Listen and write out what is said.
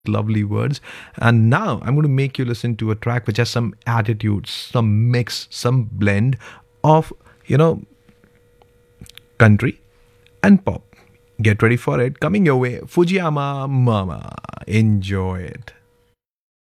lovely words. And now I'm going to make you listen to a track which has some attitude, some mix, some blend of, you know, country and pop. Get ready for it. Coming your way, Fujiyama Mama. Enjoy it.